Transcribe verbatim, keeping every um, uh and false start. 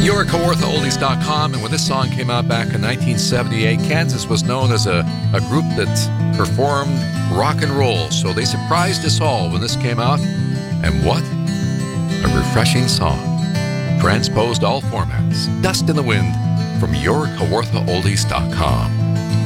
You're at Kawartha Oldies dot com, and when this song came out back in nineteen seventy-eight, Kansas was known as a, a group that performed rock and roll, so they surprised us all when this came out. And what a refreshing song. Transposed all formats. Dust in the Wind from Your Kawartha Oldies dot com.